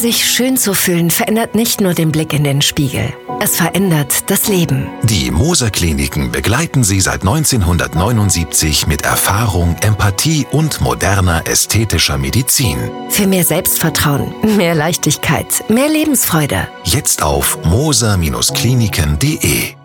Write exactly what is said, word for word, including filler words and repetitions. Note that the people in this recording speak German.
Sich schön zu fühlen verändert nicht nur den Blick in den Spiegel. Es verändert das Leben. Die Moser Kliniken begleiten Sie seit neunzehnhundertneunundsiebzig mit Erfahrung, Empathie und moderner ästhetischer Medizin. Für mehr Selbstvertrauen, mehr Leichtigkeit, mehr Lebensfreude. Jetzt auf moser Kliniken punkt de.